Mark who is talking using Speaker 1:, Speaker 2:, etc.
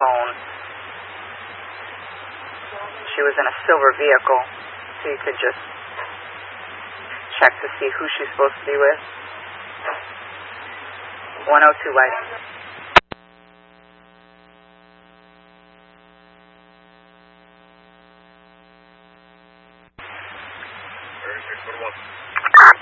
Speaker 1: phone. She was in a silver vehicle, so you could just check to see who she's supposed to be with. 102 lighting.
Speaker 2: Area 611.